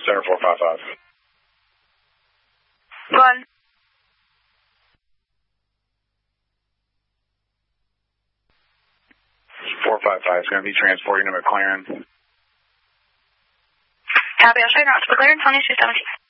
Center 455. Go on. 455 is going to be transporting to McLaren. Copy, I'll show you now to McLaren 2217.